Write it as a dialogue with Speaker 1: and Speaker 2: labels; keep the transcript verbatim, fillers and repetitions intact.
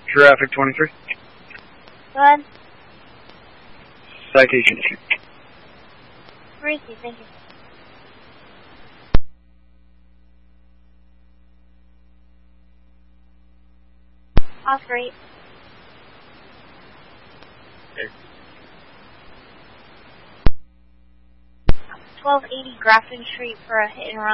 Speaker 1: Traffic twenty-three.
Speaker 2: Go ahead.
Speaker 1: Citation.
Speaker 2: Receive, thank you. Oscar eight.
Speaker 1: Okay.
Speaker 2: twelve eighty Grafton Street for a hit and run.